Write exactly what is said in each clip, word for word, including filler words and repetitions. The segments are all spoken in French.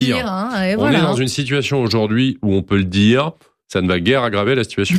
dire. dire hein, et on voilà. est dans une situation aujourd'hui où on peut le dire, ça ne va guère aggraver la situation.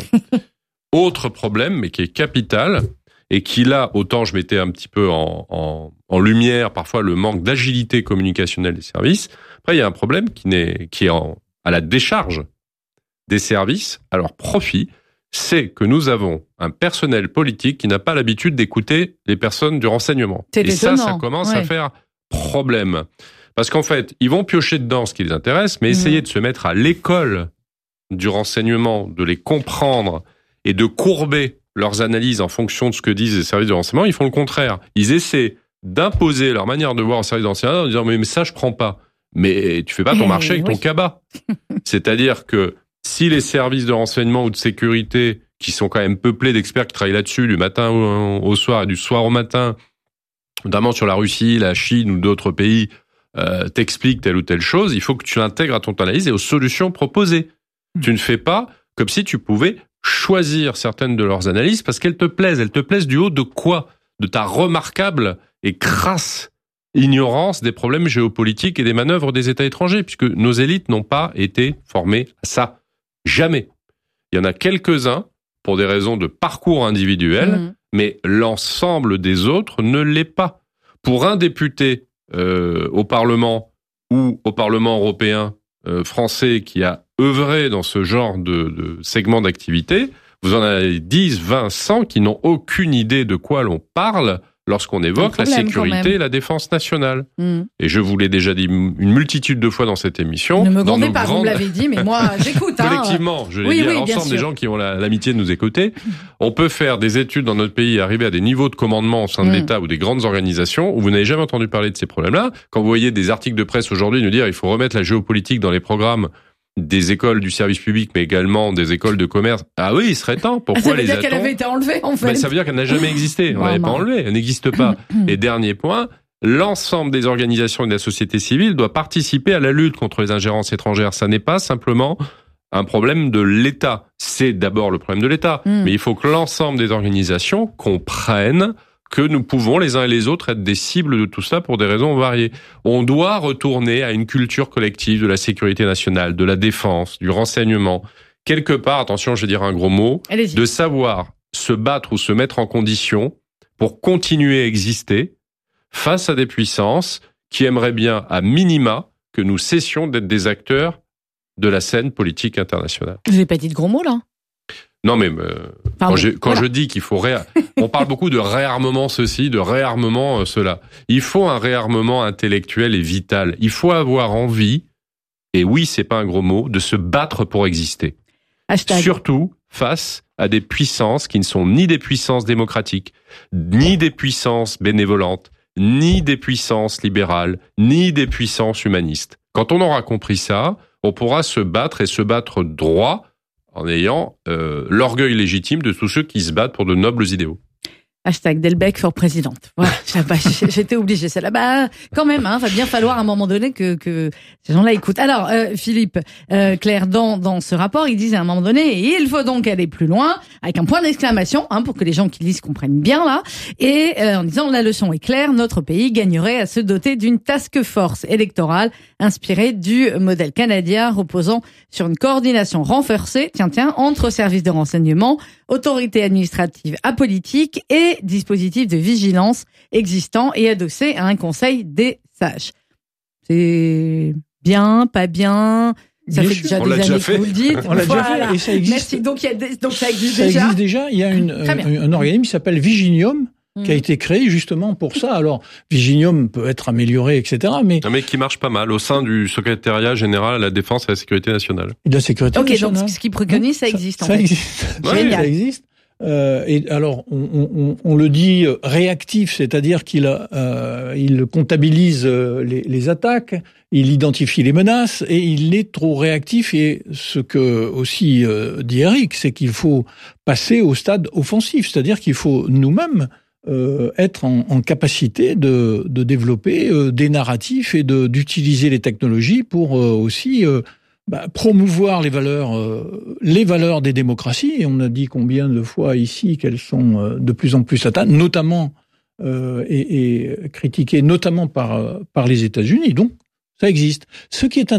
Autre problème, mais qui est capital, et qui là, autant je mettais un petit peu en, en, en lumière parfois le manque d'agilité communicationnelle des services. Après, il y a un problème qui, n'est, qui est en, à la décharge des services, à leur profit, c'est que nous avons un personnel politique qui n'a pas l'habitude d'écouter les personnes du renseignement. C'est et ça, étonnant. ça commence ouais. à faire problème. Parce qu'en fait, ils vont piocher dedans ce qui les intéresse, mais mmh. essayer de se mettre à l'école du renseignement, de les comprendre et de courber leurs analyses en fonction de ce que disent les services de renseignement, ils font le contraire. Ils essaient d'imposer leur manière de voir aux services de renseignement en disant « mais ça, je prends pas ». Mais tu fais pas ton marché avec oui. ton cabas. C'est-à-dire que si les services de renseignement ou de sécurité, qui sont quand même peuplés d'experts qui travaillent là-dessus du matin au soir et du soir au matin, notamment sur la Russie, la Chine ou d'autres pays, euh, t'expliquent telle ou telle chose, il faut que tu l'intègres à ton analyse et aux solutions proposées. Mmh. Tu ne fais pas comme si tu pouvais choisir certaines de leurs analyses parce qu'elles te plaisent. Elles te plaisent du haut de quoi ? De ta remarquable et crasse ignorance des problèmes géopolitiques et des manœuvres des États étrangers, puisque nos élites n'ont pas été formées à ça. Jamais. Il y en a quelques-uns pour des raisons de parcours individuel, mmh. mais l'ensemble des autres ne l'est pas. Pour un député euh, au Parlement ou au Parlement européen euh, français qui a œuvré dans ce genre de, de segment d'activité, vous en avez dix, vingt, cent qui n'ont aucune idée de quoi l'on parle lorsqu'on évoque la sécurité et la défense nationale. Mmh. Et je vous l'ai déjà dit une multitude de fois dans cette émission. Ne me grondez pas, grandes... vous me l'avez dit, mais moi, j'écoute. Hein. Collectivement, je l'ai oui, dit oui, à l'ensemble des sûr. gens qui ont la, l'amitié de nous écouter. On peut faire des études dans notre pays et arriver à des niveaux de commandement au sein de mmh. l'État ou des grandes organisations où vous n'avez jamais entendu parler de ces problèmes-là. Quand vous voyez des articles de presse aujourd'hui nous dire il faut remettre la géopolitique dans les programmes des écoles du service public, mais également des écoles de commerce. Ah oui, il serait temps. Pourquoi ah, ça veut les dire attend qu'elle avait été enlevée, en fait. Ben, ça veut dire qu'elle n'a jamais existé. On non, l'avait non. pas enlevée. Elle n'existe pas. Et dernier point, l'ensemble des organisations et de la société civile doit participer à la lutte contre les ingérences étrangères. Ça n'est pas simplement un problème de l'État. C'est d'abord le problème de l'État. Mm. Mais il faut que l'ensemble des organisations comprennent que nous pouvons les uns et les autres être des cibles de tout ça pour des raisons variées. On doit retourner à une culture collective de la sécurité nationale, de la défense, du renseignement. Quelque part, attention, je vais dire un gros mot, Allez-y. De savoir se battre ou se mettre en condition pour continuer à exister face à des puissances qui aimeraient bien, à minima, que nous cessions d'être des acteurs de la scène politique internationale. Je n'ai pas dit de gros mots, là. Non, mais euh, quand, je, quand voilà. je dis qu'il faut ré... on parle beaucoup de réarmement ceci, de réarmement cela. Il faut un réarmement intellectuel et vital. Il faut avoir envie, et oui, c'est pas un gros mot, de se battre pour exister. Hashtag. Surtout face à des puissances qui ne sont ni des puissances démocratiques, ni des puissances bénévolentes, ni des puissances libérales, ni des puissances humanistes. Quand on aura compris ça, on pourra se battre et se battre droit en ayant euh, l'orgueil légitime de tous ceux qui se battent pour de nobles idéaux. Hashtag Delbecq for présidente. Voilà, j'étais obligée. C'est là, bah, quand même, hein, va bien falloir à un moment donné que, que ces gens-là écoutent. Alors, euh, Philippe, euh, Claire, dans, dans ce rapport, ils disent à un moment donné, il faut donc aller plus loin, avec un point d'exclamation, hein, pour que les gens qui lisent comprennent bien, là, et euh, en disant, la leçon est claire, notre pays gagnerait à se doter d'une task force électorale inspirée du modèle canadien, reposant sur une coordination renforcée, tiens, tiens, entre services de renseignement, autorités administratives apolitiques et dispositifs de vigilance existants et adossés à un conseil des sages. C'est bien, pas bien. Ça bien fait sûr, déjà on des l'a années déjà que fait. vous le dites. On l'a voilà. déjà fait et ça existe. Merci. Donc, il y a des, donc ça existe ça déjà. Ça existe déjà. Il y a une, un, un organisme qui s'appelle Viginium, mmh. qui a été créé justement pour ça. Alors, Viginium peut être amélioré, et cetera. Mais un mec qui marche pas mal au sein du secrétariat général à la défense et à la sécurité nationale. Et de la sécurité okay, nationale. Donc, ce qu'il préconise, ça, ça existe. Ça, en ça fait. existe. Génial. Ça existe. Euh, et alors, on, on, on le dit réactif, c'est-à-dire qu'il euh, il comptabilise les, les attaques, il identifie les menaces et il est trop réactif. Et ce que aussi euh, dit Eric, c'est qu'il faut passer au stade offensif, c'est-à-dire qu'il faut nous-mêmes euh, être en, en capacité de, de développer euh, des narratifs et de, d'utiliser les technologies pour euh, aussi euh, Bah, promouvoir les valeurs, euh, les valeurs des démocraties. Et on a dit combien de fois ici qu'elles sont euh, de plus en plus atteintes, notamment euh, et, et critiquées, notamment par par les États-Unis. Donc, ça existe. Ce qui est